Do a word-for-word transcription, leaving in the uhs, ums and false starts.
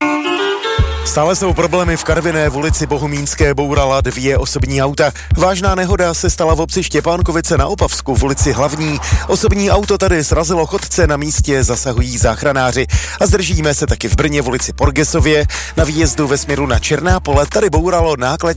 Stále jsou problémy v Karviné, v ulici Bohumínské bourala dvě osobní auta. Vážná nehoda se stala v obci Štěpánkovice na Opavsku v ulici Hlavní. Osobní auto tady srazilo chodce, na místě zasahují záchranáři. A zdržíme se taky v Brně v ulici Porgesově. Na výjezdu ve směru na Černá Pole tady bouralo nákladní